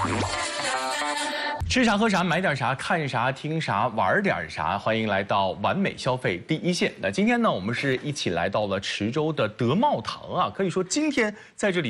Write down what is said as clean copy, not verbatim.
吃啥喝啥买点啥看啥听啥玩点啥，欢迎来到完美消费第一线。那今天呢，我们是一起来到了池州的德茂堂啊，可以说今天在这里。